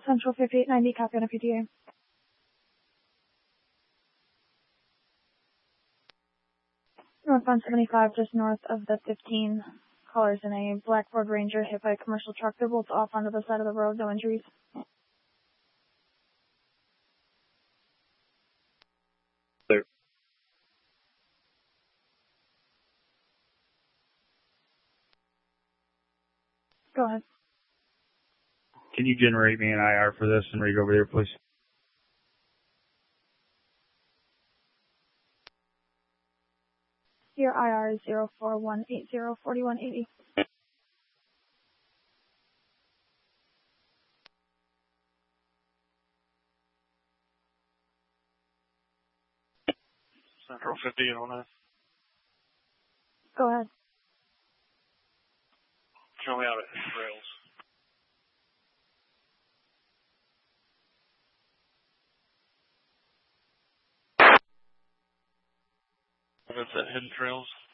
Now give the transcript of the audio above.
Central 5890, copy on a PTA. Northbound 75, just north of the 15. Callers in a black Ford Ranger hit by a commercial truck. They're both off onto the side of the road, no injuries. Clear. Go ahead. Can you generate me an IR for this and read over there, please? Your IR is 041804180. Central 5809. Go ahead. Show me out at rails. That's at Hidden Trails.